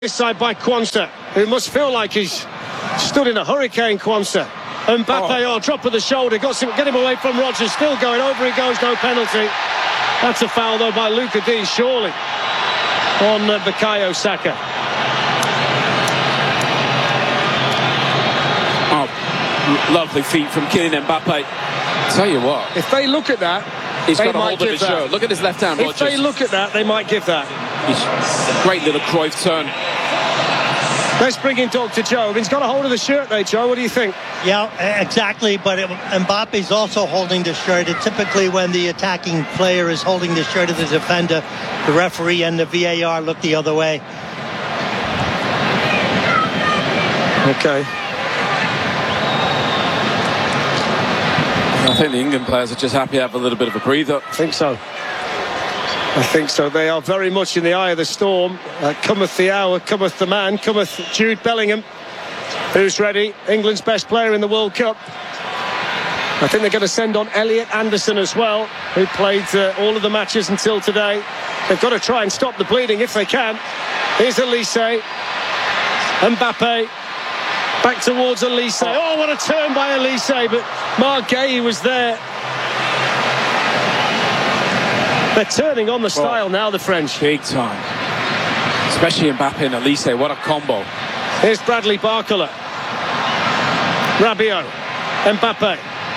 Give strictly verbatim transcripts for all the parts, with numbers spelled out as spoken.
This side by Quansah, who must feel like he's stood in a hurricane. Quansah. Mbappe, oh. oh, drop of the shoulder, got some, get him away from Rodgers, still going, over he goes, no penalty. That's a foul though by Lucas Digne, surely, on uh, Bukayo Saka. Oh, lovely feet from Kylian Mbappe. Tell you what, if they look at that, he's they got a might hold of give his that. shirt. Look at his left hand, If Rodgers. they look at that, they might give that. He's great little Cruyff turn. Let's bring in Doctor Joe. He's got a hold of the shirt there, Joe. What do you think? Yeah, exactly. But it, Mbappe's also holding the shirt. And typically when the attacking player is holding the shirt of the defender, the referee and the V A R look the other way. Okay. I think the England players are just happy to have a little bit of a breather. I think so. I think so. They are very much in the eye of the storm. Uh, cometh the hour, cometh the man, cometh Jude Bellingham, who's ready. England's best player in the World Cup. I think they're going to send on Elliot Anderson as well, who played uh, all of the matches until today. They've got to try and stop the bleeding if they can. Here's Elise. Mbappe. Back towards Elise. Oh, what a turn by Elise, but Marc Guéhi was there. They're turning on the style now, the French. Big time. Especially Mbappe and Elise. What a combo. Here's Bradley Barcola. Rabiot. Mbappe.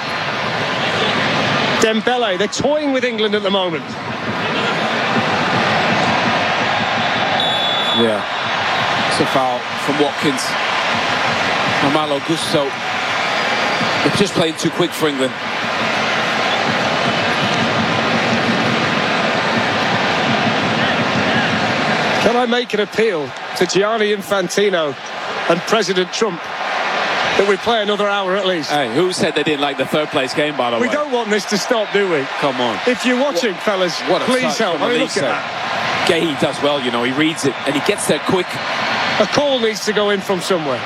Dembele. They're toying with England at the moment. Yeah. It's a foul from Watkins. Malo Gusto. They're just playing too quick for England. Can I make an appeal to Gianni Infantino and President Trump that we play another hour at least? Hey, who said they didn't like the third place game, by the we way? We don't want this to stop, do we? Come on. If you're watching, what, fellas, what a please help. I mean, look at that. Guéhi does well, you know, he reads it and he gets there quick. A call needs to go in from somewhere.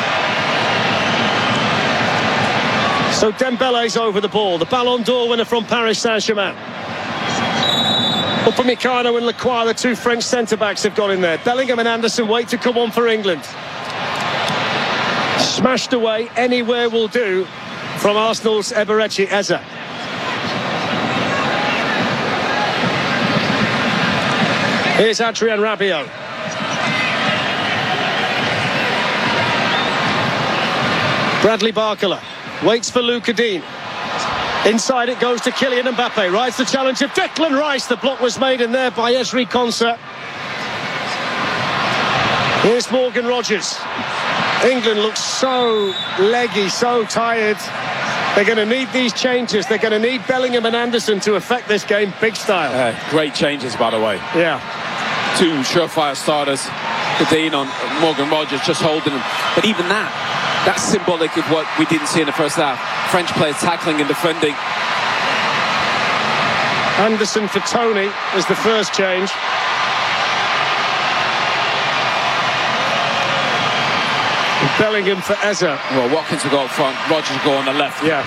So Dembele's over the ball. The Ballon d'Or winner from Paris Saint-Germain. Upamecano and Lacroix, the two French centre-backs, have got in there. Bellingham and Anderson wait to come on for England. Smashed away, anywhere will do, from Arsenal's Eberechi Eze. Here's Adrien Rabiot. Bradley Barcola waits for Lucas Digne. Inside it goes to Kylian Mbappe. Rides the challenge of Declan Rice. The block was made in there by Ezri Konsa. Here's Morgan Rodgers. England looks so leggy, so tired. They're going to need these changes. They're going to need Bellingham and Anderson to affect this game big style. Uh, great changes, by the way. Yeah. Two surefire starters. Digne on Morgan Rodgers just holding him. But even that, that's symbolic of what we didn't see in the first half. French players tackling and defending. Anderson for Tony is the first change. And Bellingham for Eze. Well, Watkins will go up front, Rodgers will go on the left. Yeah.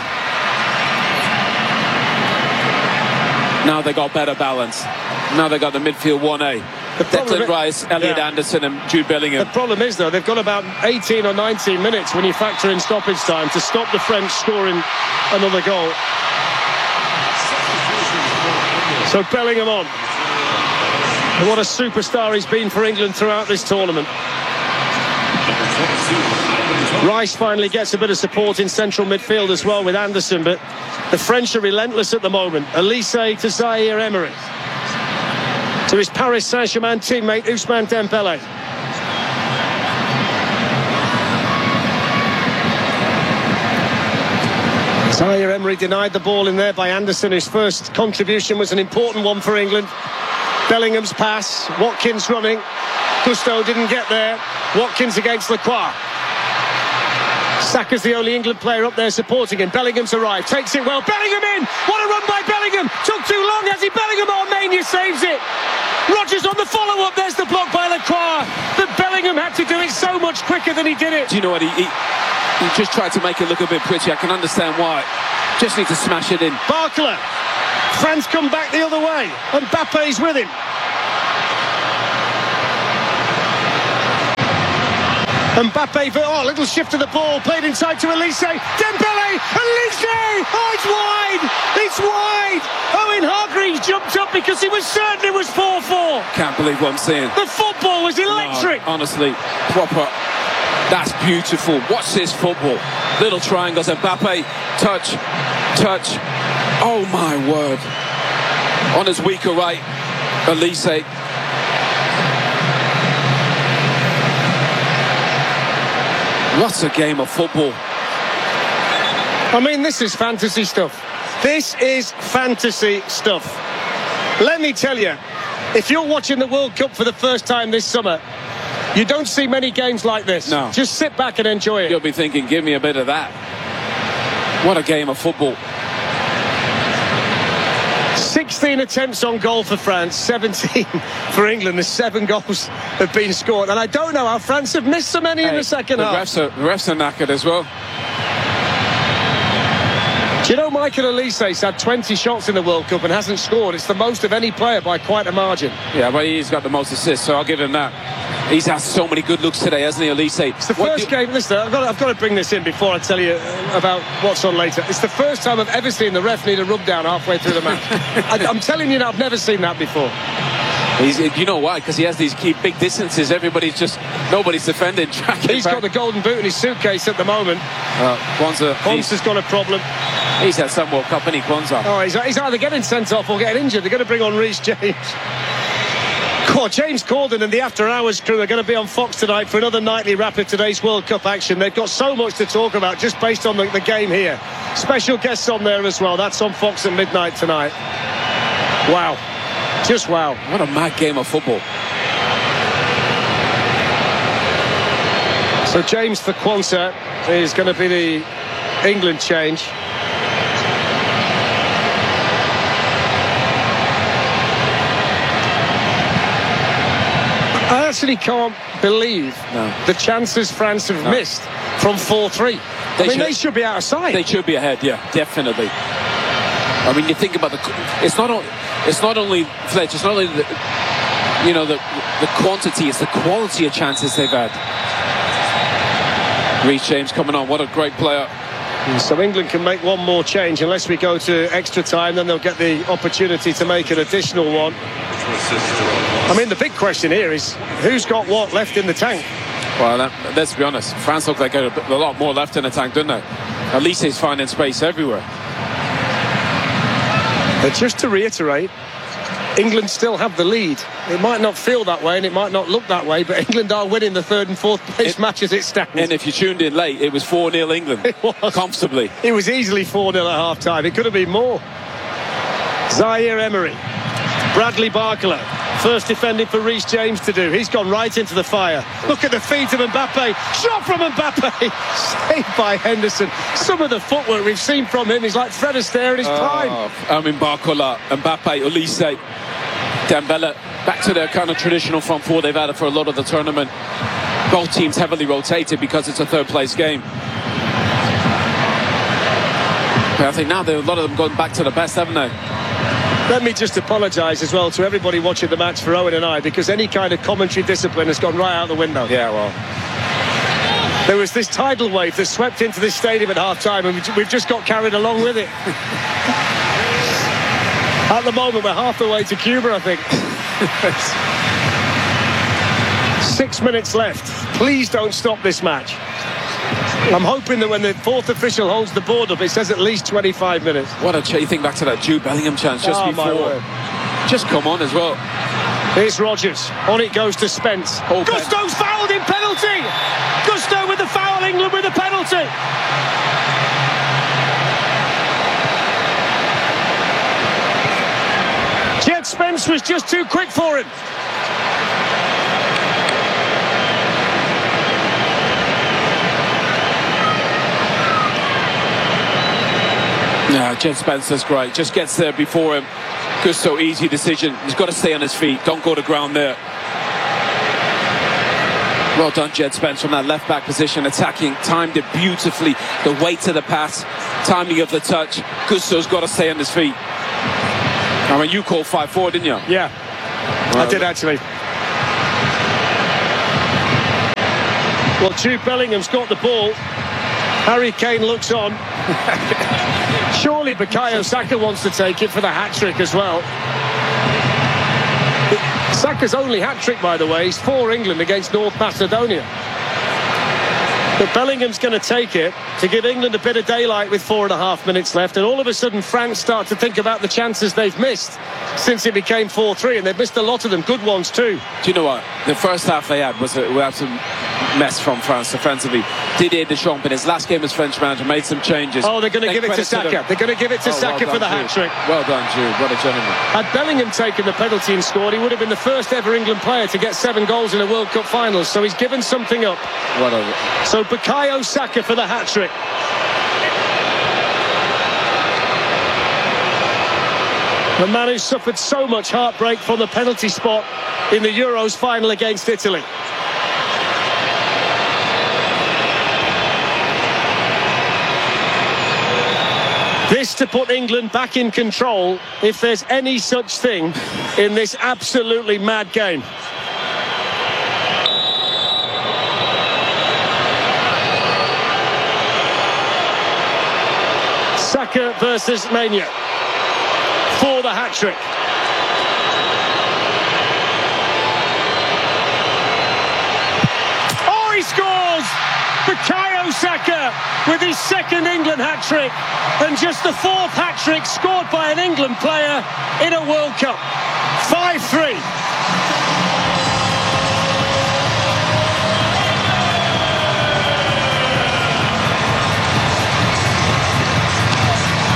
Now they got better balance. Now they got the midfield one A. Declan Rice, Elliot yeah. Anderson and Jude Bellingham. The problem is, though, they've got about eighteen or nineteen minutes when you factor in stoppage time to stop the French scoring another goal. So Bellingham on. And what a superstar he's been for England throughout this tournament. Rice finally gets a bit of support in central midfield as well with Anderson, but the French are relentless at the moment. Elise to Zaire Emery. To his Paris Saint-Germain teammate Ousmane Dembele. Zaire Emery denied the ball in there by Anderson. His first contribution was an important one for England. Bellingham's pass, Watkins running. Gusto didn't get there. Watkins against Lacroix. Saka's the only England player up there supporting him. Bellingham's arrived, takes it well. Bellingham in! What a run by Bellingham! Took too long, has he? Bellingham, oh, Mania saves it! Rodgers on the follow-up, there's the block by Lacroix. But Bellingham had to do it so much quicker than he did it. Do you know what, he, he, he just tried to make it look a bit pretty. I can understand why. Just need to smash it in. Barcola. France come back the other way. And Mbappe's with him. Mbappe, oh, little shift of the ball, played inside to Elise. Dembele, Elise! Oh, it's wide! It's wide! Owen Hargreaves jumped up because he was certain it was four four. Can't believe what I'm seeing. The football was electric. No, honestly, proper. That's beautiful. Watch this football. Little triangles. Mbappe, touch, touch. Oh my word. On his weaker right, Elise. What a game of football. I mean, this is fantasy stuff. This is fantasy stuff. Let me tell you, if you're watching the World Cup for the first time this summer, you don't see many games like this. No. Just sit back and enjoy it. You'll be thinking, give me a bit of that. What a game of football. sixteen attempts on goal for France, seventeen for England. The seven goals have been scored. And I don't know how France have missed so many hey, in the second the half. Refs are, the refs are knackered as well. Do you know Michael Elise's had twenty shots in the World Cup and hasn't scored? It's the most of any player by quite a margin. Yeah, but he's got the most assists, so I'll give him that. He's had so many good looks today, hasn't he, Elise? It's the first game. Listen, I've got, to, I've got to bring this in before I tell you about what's on later. It's the first time I've ever seen the ref need a rub down halfway through the match. I, I'm telling you now, I've never seen that before. He's, you know why? Because he has these key big distances. Everybody's just, nobody's defending. He's back. got the golden boot in his suitcase at the moment. Uh, Kwanzaa. Kwanzaa's got a problem. He's had some World Cup, hasn't he, Kwanzaa? Oh, he's, he's either getting sent off or getting injured. They're going to bring on Reece James. Oh, James Corden and the After Hours crew are going to be on Fox tonight for another nightly wrap of today's World Cup action. They've got so much to talk about just based on the, the game here. Special guests on there as well. That's on Fox at midnight tonight. Wow. Just wow. What a mad game of football. So James for Kwanzaa is going to be the England change. I actually can't believe no. the chances France have no. missed from four three. I mean, should, they should be out of sight. They should be ahead, yeah, definitely. I mean, you think about the... It's not, it's not only, Fletch, it's not only the, you know, the, the quantity, it's the quality of chances they've had. Reece James coming on, what a great player. So England can make one more change unless we go to extra time, then they'll get the opportunity to make an additional one. I mean, the big question here is who's got what left in the tank? Well, that, let's be honest, France look like they got a, a lot more left in the tank, don't they? Elise is finding space everywhere. But just to reiterate, England still have the lead. It might not feel that way and it might not look that way, but England are winning the third and fourth place it, match as it stands. And if you tuned in late, it was four nil England. It was. Comfortably. It was easily four nil at half-time. It could have been more. Zaire Emery. Bradley Barcola. First defending for Reece James to do. He's gone right into the fire. Look at the feet of Mbappe. Shot from Mbappe. Saved by Henderson. Some of the footwork we've seen from him is like Fred Astaire in his oh, prime. I mean, Barcola, Mbappe, Elise, Dembele, back to their kind of traditional front four they've had for a lot of the tournament. Both teams heavily rotated because it's a third place game. But I think now a lot of them going back to the best, haven't they? Let me just apologise as well to everybody watching the match for Owen and I, because any kind of commentary discipline has gone right out the window. Yeah, well, there was this tidal wave that swept into this stadium at half-time and we've just got carried along with it. At the moment, we're half the way to Cuba, I think. Six minutes left. Please don't stop this match. I'm hoping that when the fourth official holds the board up, it says at least twenty-five minutes. What a chance. You think back to that Jude Bellingham chance just oh, before. Just come on as well. Here's Rodgers. On it goes to Spence. Oh, Gusto's fouled in penalty. Gusto with the foul, England with the penalty. Jet Spence was just too quick for him. Yeah, Jet Spencer's great. Just gets there before him. Gusto, easy decision. He's got to stay on his feet. Don't go to ground there. Well done, Jet Spence, from that left-back position, attacking, timed it beautifully. The weight of the pass, timing of the touch. Gusto's got to stay on his feet. I mean, you called five four, didn't you? Yeah, well, I did actually. Well, Jude Bellingham's got the ball. Harry Kane looks on. Surely Bukayo Saka wants to take it for the hat-trick as well. Saka's only hat-trick, by the way, is for England against North Macedonia. But Bellingham's going to take it to give England a bit of daylight with four and a half minutes left. And all of a sudden, France start to think about the chances they've missed since it became four three. And they've missed a lot of them, good ones too. Do you know what? The first half they had was a, we had some mess from France defensively. Didier Deschamps in his last game as French manager made some changes. Oh, they're going to Then give it to credit Saka. them. They're going to give it to Oh, Saka well for the done, hat-trick. Jude. Well done, Jude. What a gentleman. Had Bellingham taken the penalty and scored, he would have been the first ever England player to get seven goals in a World Cup final. So he's given something up. What a... So Bukayo Saka for the hat-trick. The man who suffered so much heartbreak from the penalty spot in the Euros final against Italy. This to put England back in control, if there's any such thing in this absolutely mad game. Saka versus Mania for the hat-trick. Oh, he scores! Bukayo Saka with his second England hat-trick, and just the fourth hat-trick scored by an England player in a World Cup. five three.